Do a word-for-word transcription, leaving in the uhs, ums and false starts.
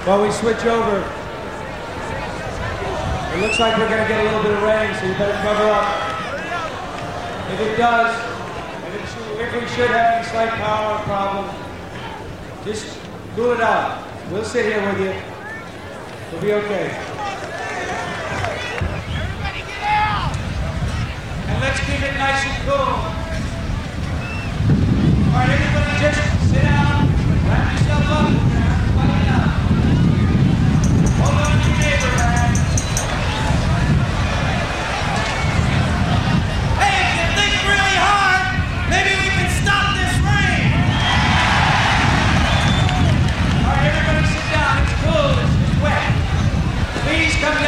While we switch over, it looks like we're going to get a little bit of rain, so you better cover up. If it does, if, it should, if we should have any slight power problem, just cool it out. We'll sit here with you. We'll be okay. Everybody get out! And let's keep it nice and cool. All right, everybody just sit down, wrap yourself up. Hold on to your neighbor, man. Hey, if you think really hard, maybe we can stop this rain! All right, everybody sit down. It's cool. It's just wet. Please come down.